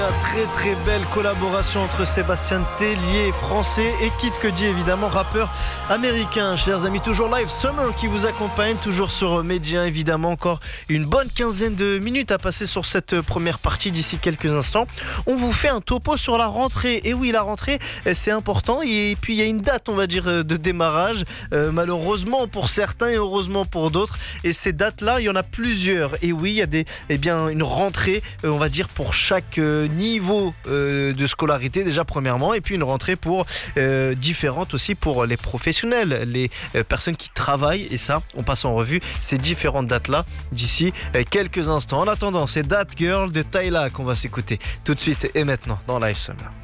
Très très belle collaboration entre Sébastien Tellier, français, et Kid Cudi, évidemment rappeur américain. Chers amis, toujours Live Summer qui vous accompagne, toujours sur Média, évidemment. Encore une bonne quinzaine de minutes à passer sur cette première partie. D'ici quelques instants, on vous fait un topo sur la rentrée. Et oui, la rentrée, c'est important. Et puis il y a une date, on va dire, de démarrage, malheureusement pour certains et heureusement pour d'autres. Et ces dates-là, il y en a plusieurs. Et oui, il y a une rentrée, on va dire, pour chaque niveau de scolarité déjà premièrement, et puis une rentrée pour différente aussi pour les professionnels, les personnes qui travaillent, et ça on passe en revue ces différentes dates là d'ici quelques instants. En attendant, c'est That Girl de Tyla qu'on va s'écouter tout de suite et maintenant dans Live Summer.